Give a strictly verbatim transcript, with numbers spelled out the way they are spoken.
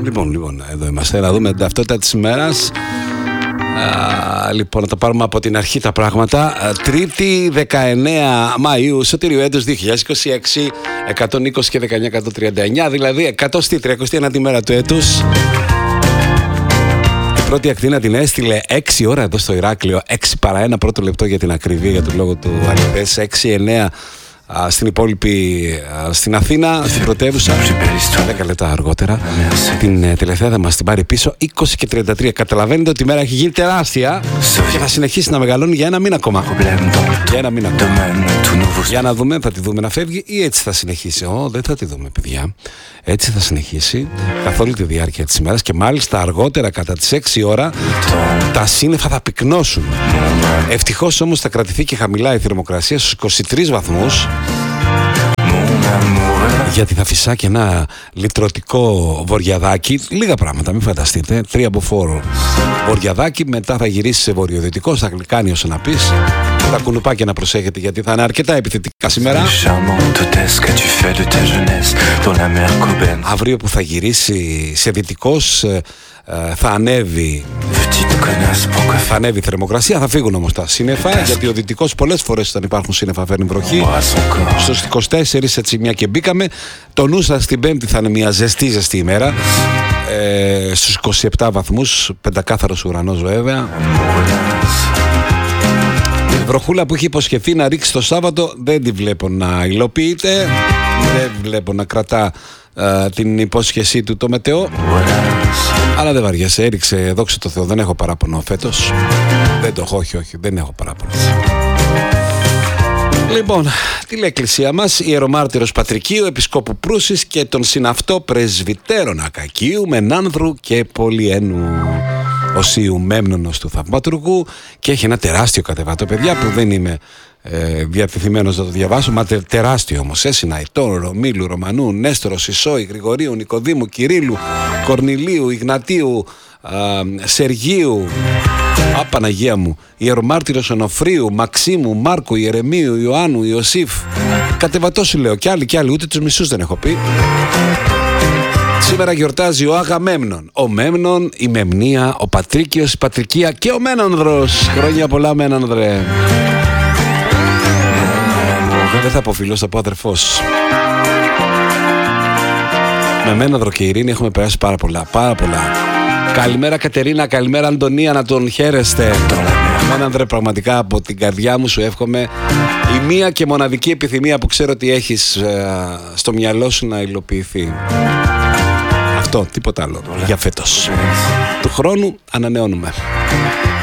Λοιπόν, λοιπόν, εδώ είμαστε να δούμε την ταυτότητα της ημέρας. Α, λοιπόν, να τα πάρουμε από την αρχή τα πράγματα. Τρίτη δεκαεννέα Μαΐου, Σωτήριο έτος δύο χιλιάδες είκοσι έξι, εκατόν είκοσι και δεκαεννιά εκατόν τριάντα εννιά, δηλαδή εκατοστή τριακοστή ένατη μέρα του έτους. Η πρώτη ακτίνα την έστειλε έξι ώρα εδώ στο Ηράκλειο, έξι παρά ένα πρώτο λεπτό για την ακριβή, για τον λόγο του αληθές, έξι εννέα στην υπόλοιπη, στην Αθήνα, στην πρωτεύουσα, δέκα λεπτά αργότερα. Την τελευταία θα μας την πάρει πίσω, είκοσι και τριάντα τρία. Καταλαβαίνετε ότι η μέρα έχει γίνει τεράστια και θα συνεχίσει να μεγαλώνει για ένα μήνα ακόμα. Για ένα μήνα ακόμα. Για να δούμε, θα τη δούμε να φεύγει ή έτσι θα συνεχίσει. Ω, δεν θα τη δούμε, παιδιά. Έτσι θα συνεχίσει καθ' όλη τη διάρκεια της ημέρας και μάλιστα αργότερα κατά τις έξι ώρα τα σύννεφα θα πυκνώσουν. Ευτυχώς όμως θα κρατηθεί και χαμηλά η θερμοκρασία στους είκοσι τρεις βαθμούς, γιατί θα φυσά και ένα λιτρωτικό βοριαδάκι, λίγα πράγματα, μην φανταστείτε, τρία από φόρο βοριαδάκι, μετά θα γυρίσει σε βορειοδυτικό, στα γλυκάνει όσο να πεις. Τα κουνουπάκια να προσέχετε γιατί θα είναι αρκετά επιθετικά σήμερα. Αύριο που θα γυρίσει σε δυτικός θα ανέβει θα ανέβει η θερμοκρασία, θα φύγουν όμως τα σύννεφα, γιατί ο δυτικός πολλές φορές όταν υπάρχουν σύννεφα φέρνει βροχή. Στους είκοσι τέσσερα έτσι μια και μπήκαμε. Το νου σας την Πέμπτη θα είναι μια ζεστή ζεστή ημέρα, ε, στους είκοσι επτά βαθμούς, πεντακάθαρος ουρανός βέβαια. Η βροχούλα που έχει υποσχεθεί να ρίξει το Σάββατο δεν τη βλέπω να υλοποιείται, δεν βλέπω να κρατά uh, την υπόσχεσή του το μετεό. Αλλά δεν βαριέσαι, έριξε, δόξα τω Θεώ, δεν έχω παράπονο φέτος. Δεν το έχω, όχι, όχι, δεν έχω παράπονο. Λοιπόν, τηλεεκκλησία μας, Ιερομάρτυρος Πατρικίου, Επισκόπου Προύσης και τον συναυτό πρεσβυτέρων Ακακίου, Μενάνδρου και Πολυένου, Οσίου Μέμνονος του Θαυματουργού, και έχει ένα τεράστιο κατεβατό, παιδιά, που δεν είμαι ε, διατεθειμένος να το διαβάσω, μα τε, τεράστιο όμως, ε, Συναϊτών, Ρωμήλου, Ρωμανού, Νέστορος, Ισόη, Γρηγορίου, Νικοδήμου, Κυρίλου, Κορνηλίου, Ιγνατίου, α, Σεργίου, Α, Παναγία μου, Ιερομάρτυρος Ονοφρίου, Μαξίμου, Μάρκου, Ιερεμίου, Ιωάννου, Ιωσήφ. Κατεβατό σου λέω, κι άλλοι κι άλλοι, ούτε τους μισούς δεν έχω πει. Σήμερα γιορτάζει ο Αγαμέμνων, ο Μέμνων, η Μεμνία, ο Πατρίκιος, η Πατρικία και ο Μένανδρος. Χρόνια πολλά, Μένανδρε. Δεν θα πω φίλος, θα πω αδερφός. Με Μένανδρο και Ειρήνη έχουμε περάσει πάρα πολλά, πάρα πολλά. Καλημέρα Κατερίνα, καλημέρα Αντωνία, να τον χαίρεστε. Μένανδρε, πραγματικά από την καρδιά μου σου εύχομαι η μία και μοναδική επιθυμία που ξέρω ότι έχεις ε, στο μυαλό σου να υλοποιηθεί. Αυτό, τίποτα άλλο για φέτος. Του χρόνου ανανεώνουμε.